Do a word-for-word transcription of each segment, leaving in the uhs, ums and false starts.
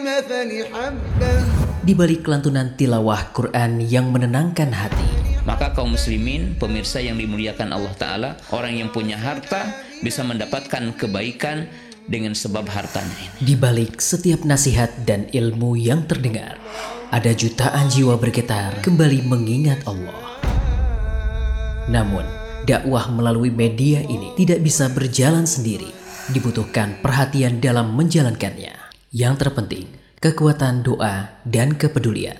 Di balik kelantunan tilawah Quran yang menenangkan hati, maka kaum muslimin, pemirsa yang dimuliakan Allah Ta'ala, orang yang punya harta bisa mendapatkan kebaikan dengan sebab hartanya ini. Di balik setiap nasihat dan ilmu yang terdengar, ada jutaan jiwa bergetar kembali mengingat Allah. Namun, dakwah melalui media ini tidak bisa berjalan sendiri. Dibutuhkan perhatian dalam menjalankannya. Yang terpenting, kekuatan doa dan kepedulian.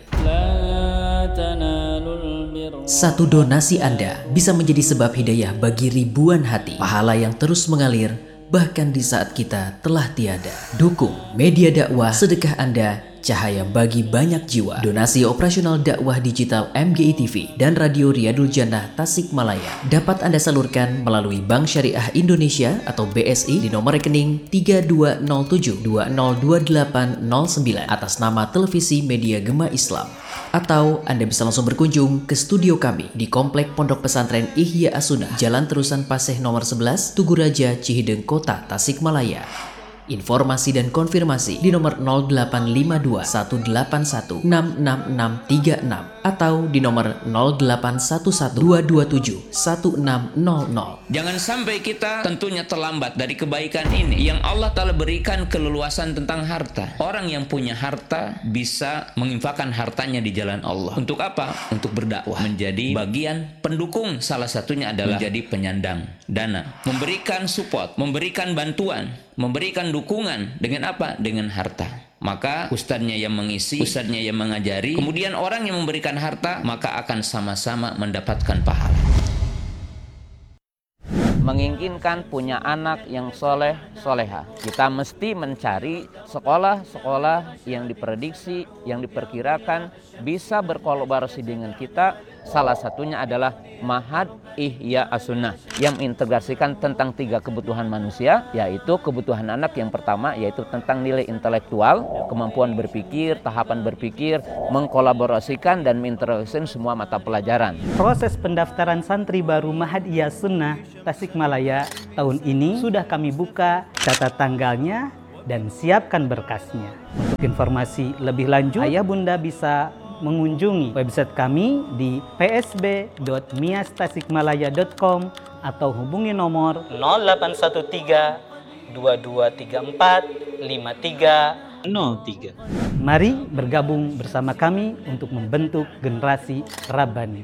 Satu donasi Anda bisa menjadi sebab hidayah bagi ribuan hati. Pahala yang terus mengalir bahkan di saat kita telah tiada. Dukung media dakwah, sedekah Anda cahaya bagi banyak jiwa. Donasi operasional dakwah digital M G I T V dan Radio Riyadul Jannah Tasikmalaya dapat Anda salurkan melalui Bank Syariah Indonesia atau B S I di nomor rekening tiga dua nol tujuh dua nol dua delapan nol sembilan atas nama Televisi Media Gema Islam. Atau Anda bisa langsung berkunjung ke studio kami di Komplek Pondok Pesantren Ihya As-Sunnah, Jalan Terusan Paseh nomor sebelas, Tugu Raja, Cihideng Kota, Tasikmalaya. Informasi dan konfirmasi di nomor nol delapan lima dua satu delapan satu enam enam enam tiga enam atau di nomor nol delapan satu satu dua dua tujuh satu enam nol nol. Jangan sampai kita tentunya terlambat dari kebaikan ini yang Allah Ta'ala berikan keleluasan tentang harta. Orang yang punya harta bisa menginfakkan hartanya di jalan Allah. Untuk apa? Untuk berdakwah, menjadi bagian pendukung. Salah satunya adalah menjadi penyandang dana, memberikan support, memberikan bantuan, memberikan dukungan dengan apa? Dengan harta. Maka ustadznya yang mengisi, ustadznya yang mengajari, kemudian orang yang memberikan harta, maka akan sama-sama mendapatkan pahala. Menginginkan punya anak yang soleh, soleha, kita mesti mencari sekolah-sekolah yang diprediksi, yang diperkirakan bisa berkolaborasi dengan kita. Salah satunya adalah Ma'had Ihya As-Sunnah yang mengintegrasikan tentang tiga kebutuhan manusia, yaitu kebutuhan anak yang pertama yaitu tentang nilai intelektual, kemampuan berpikir, tahapan berpikir, mengkolaborasikan dan mengintegrasikan semua mata pelajaran. Proses pendaftaran santri baru Ma'had Ihya As-Sunnah Tasikmalaya tahun ini sudah kami buka, catat tanggalnya dan siapkan berkasnya. Untuk informasi lebih lanjut, ayah bunda bisa mengunjungi website kami di p s b dot mias tasikmalaya dot com atau hubungi nomor nol delapan satu tiga dua dua tiga empat lima tiga nol tiga. Mari bergabung bersama kami untuk membentuk generasi Rabbani.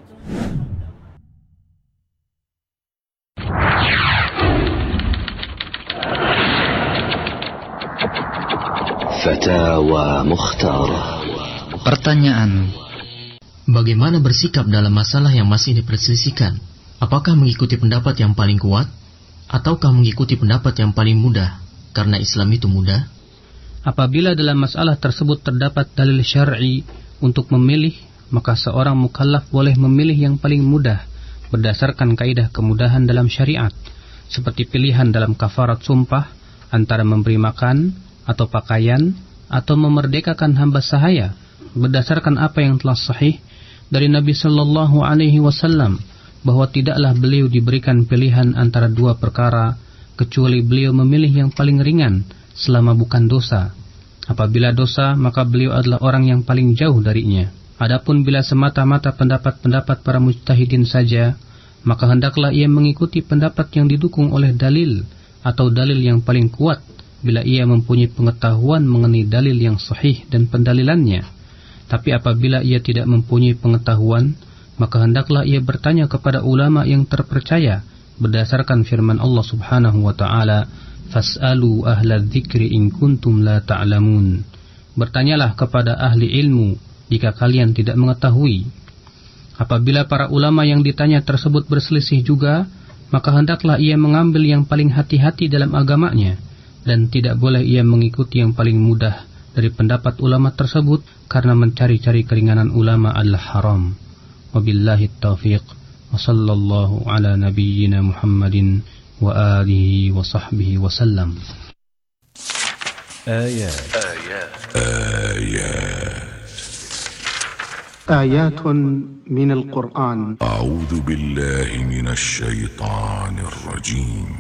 Fatawa Mukhtarah. Pertanyaan: bagaimana bersikap dalam masalah yang masih diperselisihkan? Apakah mengikuti pendapat yang paling kuat, ataukah mengikuti pendapat yang paling mudah, karena Islam itu mudah? Apabila dalam masalah tersebut terdapat dalil syar'i untuk memilih, maka seorang mukallaf boleh memilih yang paling mudah berdasarkan kaidah kemudahan dalam syariat, seperti pilihan dalam kafarat sumpah antara memberi makan atau pakaian atau memerdekakan hamba sahaya, berdasarkan apa yang telah sahih dari Nabi Sallallahu Alaihi Wasallam bahwa tidaklah beliau diberikan pilihan antara dua perkara kecuali beliau memilih yang paling ringan selama bukan dosa. Apabila dosa, maka beliau adalah orang yang paling jauh darinya. Adapun bila semata-mata pendapat-pendapat para mujtahidin saja, maka hendaklah ia mengikuti pendapat yang didukung oleh dalil atau dalil yang paling kuat bila ia mempunyai pengetahuan mengenai dalil yang sahih dan pendalilannya. Tapi apabila ia tidak mempunyai pengetahuan, maka hendaklah ia bertanya kepada ulama yang terpercaya berdasarkan firman Allah Subhanahu wa taala, "Fas'alu ahla dzikri in kuntum la ta'lamun." Bertanyalah kepada ahli ilmu jika kalian tidak mengetahui. Apabila para ulama yang ditanya tersebut berselisih juga, maka hendaklah ia mengambil yang paling hati-hati dalam agamanya dan tidak boleh ia mengikuti yang paling mudah dari pendapat ulama tersebut, karena mencari-cari keringanan ulama adalah haram. Wabillahi taufiq. Wa sallallahu ala nabiyyina Muhammadin wa alihi wa sahbihi wa sallam. Ayat. Ayat. Ayat. آيات من القرآن. أعوذ بالله من الشيطان الرجيم.